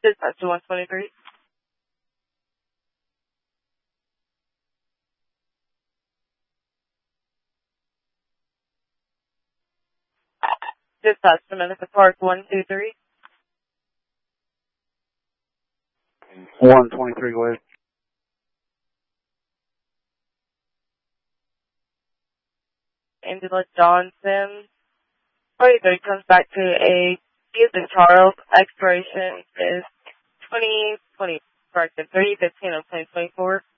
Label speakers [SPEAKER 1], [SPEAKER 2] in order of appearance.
[SPEAKER 1] Dispatch to 123. Dispatch to Menifee Park 123.
[SPEAKER 2] 123 West.
[SPEAKER 1] Angela John Sims. 43 comes back to a Music Charles. Expiration is 2020, corrected 30/15 of 2024.